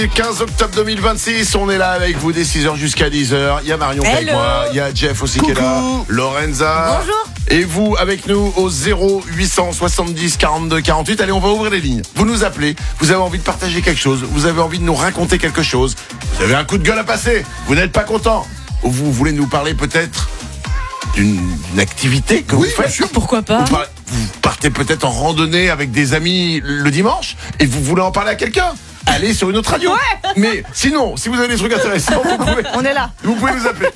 15 octobre 2026, on est là avec vous dès 6h jusqu'à 10h. Il y a Marion qui est avec moi, il y a Jeff aussi qui est là, Lorenza. Bonjour. Et vous avec nous au 0870 42 48. Allez, on va ouvrir les lignes. Vous nous appelez, vous avez envie de partager quelque chose, vous avez envie de nous raconter quelque chose, vous avez un coup de gueule à passer, vous n'êtes pas content, ou vous voulez nous parler peut-être d'une activité que vous faites. Bien sûr, pourquoi pas. Vous partez peut-être en randonnée avec des amis le dimanche et vous voulez en parler à quelqu'un. Allez sur une autre radio. Ouais. Mais sinon, si vous avez des trucs intéressants, On est là. vous pouvez nous appeler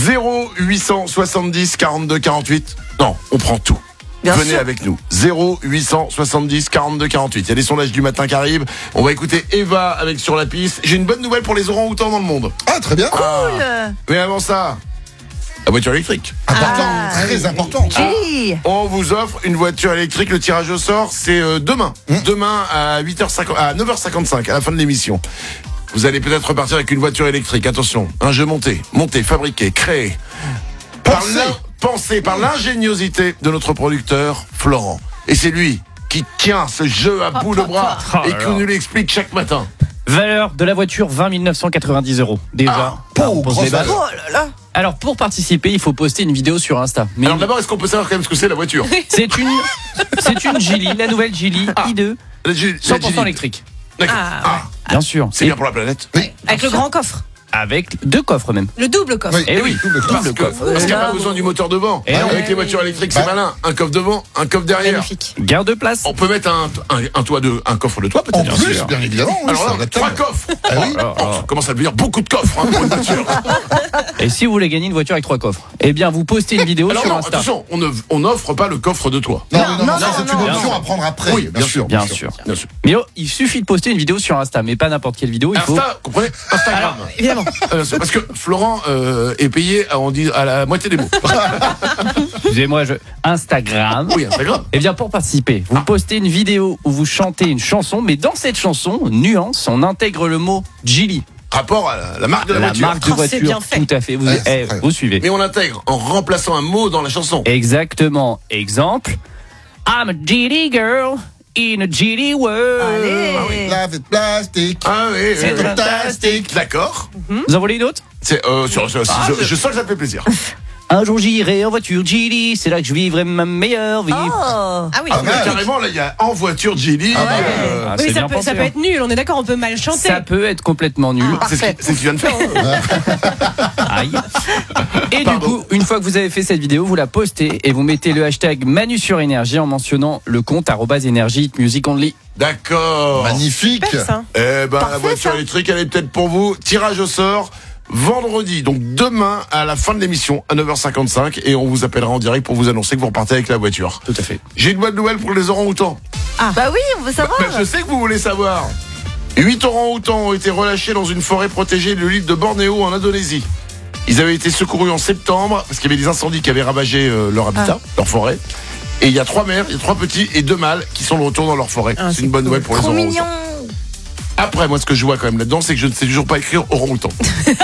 0870 42 48. Non, on prend tout. Bien Venez sûr. avec nous. 0870 42 48. Il y a des sondages du matin qui arrivent. On va écouter Eva avec Sur la piste. J'ai une bonne nouvelle pour les orang-outans dans le monde. Ah, très bien. Cool. Mais avant ça, la voiture électrique. Important, très important. Julie. On vous offre une voiture électrique. Le tirage au sort, c'est demain. Demain à 8h50, à 9h55, à la fin de l'émission. Vous allez peut-être repartir avec une voiture électrique. Attention, un jeu monté, fabriqué, créé. Pensé par l'ingéniosité de notre producteur, Florent. Et c'est lui qui tient ce jeu à bout de bras et qui nous l'explique chaque matin. Valeur de la voiture, 20 990 €. Déjà, on pose les bases. Oh là là. Alors, pour participer, il faut poster une vidéo sur Insta. Mais Alors d'abord, est-ce qu'on peut savoir quand même ce que c'est la voiture? c'est une Geely, la nouvelle Geely i2, La 100% Geely. électrique. D'accord. Bien sûr. C'est Et bien pour la planète. Avec le grand coffre. avec 2 coffres même. Le double coffre. Eh oui, double coffre. Parce qu'il n'y a pas besoin du moteur devant. Et non. Avec les voitures électriques, c'est Bah. malin. Un coffre devant, un coffre derrière. Magnifique. Gain de place. On peut mettre un coffre de toit En peut-être. plus, bien évidemment. oui, Alors ça là, va 3 tellement. coffres. Ah oui. Ça commence à devenir beaucoup de coffres pour une voiture. Et si vous voulez gagner une voiture avec 3 coffres, eh bien, vous postez une vidéo Alors sur non, Insta. attention, on n'offre pas le coffre de toit. Non, Non, ça, c'est une non, option non. à prendre après. Oui, bien sûr. Bien sûr. Bien sûr. Mais il suffit de poster une vidéo sur Insta, mais pas n'importe quelle vidéo. Il faut. Insta, comprenez Instagram. Évidemment. C'est parce que Florent est payé à la moitié des mots. Excusez-moi, Instagram. Oui, Instagram. Eh bien, pour participer, vous postez une vidéo où vous chantez une chanson, mais dans cette chanson, nuance, on intègre le mot Geely, Rapport à la marque de la la voiture. marque de Oh, c'est voiture. bien fait. Tout à fait. Vous, Ouais, c'est très vous suivez. Mais on intègre en remplaçant un mot dans la chanson. Exactement. Exemple. I'm a Geely girl in a Geely world. Allez. Love it plastic. Ah oui, C'est oui. fantastique. D'accord. Vous en voulez une autre? C'est je sens que ça te fait plaisir. Un jour j'irai en voiture Geely, c'est là que je vivrai ma meilleure vie. Oh. Ah oui. Ah, mais mal. carrément, là, il y a en voiture Geely. Ah, Oui, c'est ça bien peut, pensé, ça peut hein. être nul, on est d'accord, on peut mal chanter. Ça peut être complètement nul. C'est ce que tu viens de faire. Aïe. Et Pardon. du coup, une fois que vous avez fait cette vidéo, vous la postez et vous mettez le hashtag Manu sur énergie en mentionnant le compte @énergie music only. D'accord. Magnifique. Super, ça. Eh ben, la Parfait, voiture ça. électrique, elle est peut-être pour vous. Tirage au sort vendredi, donc demain à la fin de l'émission à 9h55 et on vous appellera en direct pour vous annoncer que vous repartez avec la voiture. Tout à fait. J'ai une bonne nouvelle pour les orang-outans. Bah oui, on veut savoir. Ben, je sais que vous voulez savoir. 8 orang-outans ont été relâchés dans une forêt protégée de l'île de Bornéo en Indonésie. Ils avaient été secourus en septembre parce qu'il y avait des incendies qui avaient ravagé leur habitat, leur forêt. Et il y a 3 mères, il y a 3 petits et 2 mâles qui sont de retour dans leur forêt. Ah, c'est une bonne nouvelle pour les Trop orang-outans. mignon. Après, moi, ce que je vois quand même là-dedans, c'est que je ne sais toujours pas écrire orang-outan.